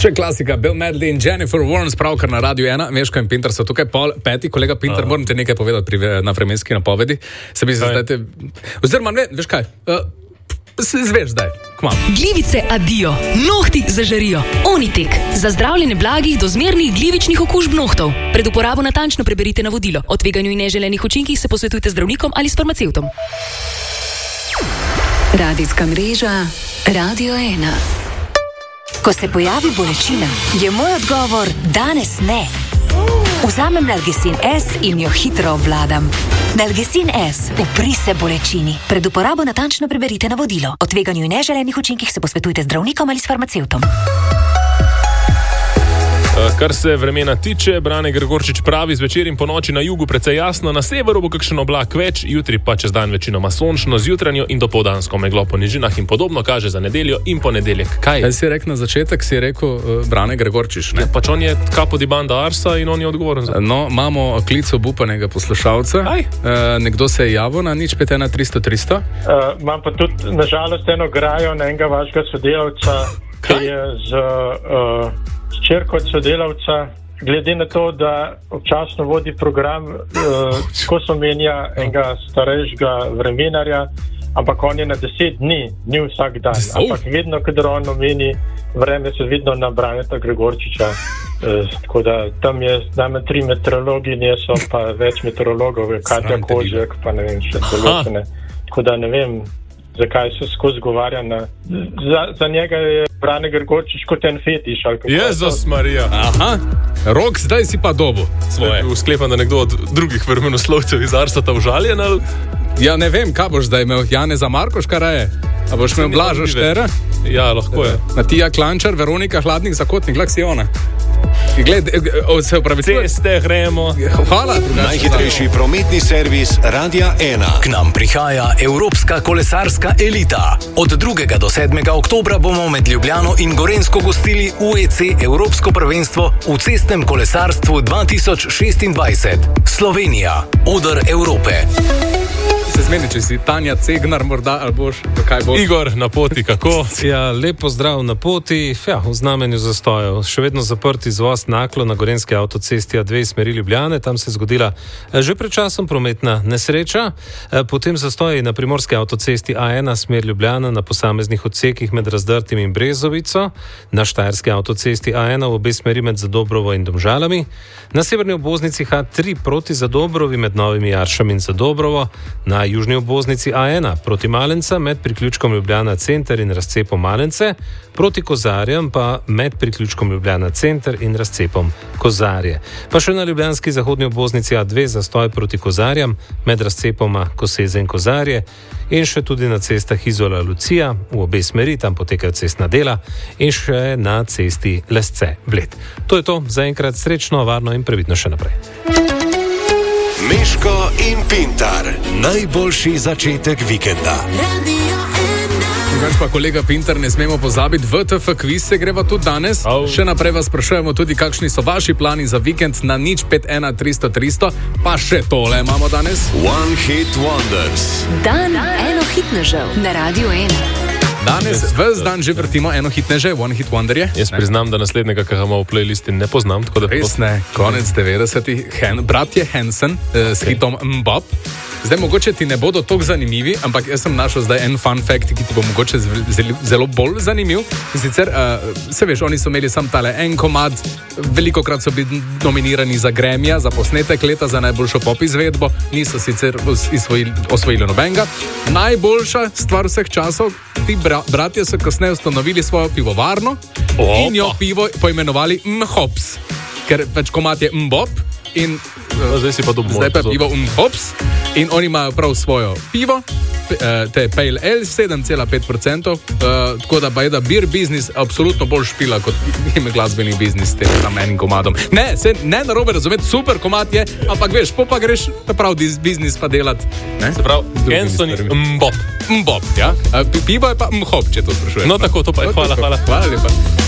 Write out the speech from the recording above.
Še klasika, Bill Medley in Jennifer Warnes, pravkar na Radiu 1, Meško in Pinter so tukaj, peti, kolega Pinter, moram ti nekaj povedati na vremenski napovedi. Se mi zdaj oziroma ne, veš kaj, izveš zdaj, kmalo. Glivice adijo, nohti zažarijo. Onitek, za zdravljenje blagih do zmernih glivičnih okužb nohtov. Pred uporabo natančno preberite navodilo. O tveganju in neželenih učinkih se posvetujte z zdravnikom ali s farmacevtom. Radijska mreža Radio 1. Ko se pojavi bolečina, je moj odgovor danes ne. Vzamem Nalgecin S in jo hitro obvladam. Nalgecin S, upri se bolečini. Pred uporabo natančno preberite navodilo. O tveganju in neželenih učinkih se posvetujte z zdravnikom ali s farmacevtom. Kar se vremena tiče, Brane Gregorčič pravi, zvečer in po noči na jugu precej jasno, na severu bo kakšen oblak več, jutri pa čez dan večinoma sončno, z jutranjo in dopoldansko meglo po nižinah in podobno kaže za nedeljo in ponedeljek. Kaj si rekel na začetek, si rekel Brane Gregorčič, ne? Ja, pač on je kapo di banda Arsa in on je odgovoren za to. No, imamo klic obupanega poslušalca. Nekdo se je javil na 051 300 300. Imam pa tudi, nažalost, eno grajo na enega vašega sodelavca, ki je z čerko od sodelavca, glede na to, da občasno vodi program, ko se omenja enega starejšega vremenarja, ampak on je na 10 dni, ni vsak dan. Ampak vedno, kadar on omeni vreme, se vedno na Braneta Gregorčiča. Tako da tam je najmanj 3 meteorologinje, so pa več meteorologov, Katja Kožek, pa ne vem, še določene. Tako da ne vem, zakaj se skozi govarja na... Za njega je Brane Gregorčič kot en fetiš. Jezus Marija. Aha, Rok, zdaj si pa dobo svoje. Sklepam, da nekdo od drugih vremenoslovcev iz Arsata užaljen, ali... Ja, ne vem, kaj boš zdaj imel, Janeza Markoš, kaj raje? A boš imel Blaža Štera? Ja, lahko je. Matija Klančar, Veronika Hladnik, Zakotnik, lak si ona. Gled, se upravičujem. Ceste gremo. Hvala. Najhitrejši prometni servis Radia 1. K nam prihaja Evropska kolesarska elita. Od 2. do 7. oktobra bomo med Ljubljano in Gorenjsko gostili UEC Evropsko prvenstvo v cestnem kolesarstvu 2026. Slovenija, oder Evrope. Se zmeni, če si Tanja Cegnar morda, ali boš, kaj bo? Igor, na poti, kako? Ja, lep pozdrav na poti, v znamenju zastojev. Še vedno zaprt izvoz Naklo na Gorenjski avtocesti A2 smeri Ljubljane, tam se je zgodila že pred časom prometna nesreča, potem zastoji na Primorski avtocesti A1 smer Ljubljana na posameznih odsekih med Razdrtim in Brezovico, na Štajerski avtocesti A1 v obe smeri med Zadobrovo in Domžalami, na severni obvoznici H3 proti Zadobrovi med Novimi Jaršami in Zadobrovo, na južni obvoznici A1 proti Malenca med priključkom Ljubljana Center in razcepom Malence, proti Kozarjem pa med priključkom Ljubljana Center in razcepom Kozarje. Pa še na ljubljanski zahodni obvoznici A2 zastoj proti Kozarjem med razcepoma Koseze in Kozarje in še tudi na cestah Izola Lucija v obe smeri, tam potekajo cestna dela in še na cesti Lesce Bled. To je to, zaenkrat srečno, varno in previdno še naprej. Meško in Pintar. Najboljši začetek vikenda. Drugač pa, kolega Pintar, ne smemo pozabiti, VTF kviz se greva tudi danes. Še naprej vas sprašujemo tudi, kakšni so vaši plani za vikend na 051 300 300. Pa še tole imamo danes. One Hit Wonders. Dan enohitnežev na Radio 1. Danes ves dan že vrtimo enohitneže, One Hit Wonderje. Jaz priznam, da naslednjega, ki ga imamo v playlisti, ne poznam. Res ne, konec 90-ih, bratje Hansen s hitom Mbop. Zdaj mogoče ti ne bodo toliko zanimivi, ampak jaz sem našel zdaj en fun fact, ki ti bo mogoče zelo bolj zanimiv. In sicer, se veš, oni so imeli sam tale en komad, velikokrat so bili nominirani za Grammyja, za posnetek leta, za najboljšo pop izvedbo, niso sicer osvojili nobenega. Najboljša stvar vseh časov, ti bratje so kasneje ustanovili svojo pivovarno in jo pivo poimenovali Mhops, ker več komad je Mbop in zdaj pa pivo Mhops. In oni imajo prav svojo pivo, te Pale Ale, 7,5%, tako da je da beer biznis absolutno bolj špila kot ime glasbeni biznis s tem tam enim komadom. Ne, se ne narobe razumeti, super komad je, ampak veš, pa greš prav biznis pa delati. Se pravi, Hanson in Mbop. Mbop, ja. Pivo je pa Mhop, če to sprašuješ. No tako, to pa je. Hvala. Hvala lepa.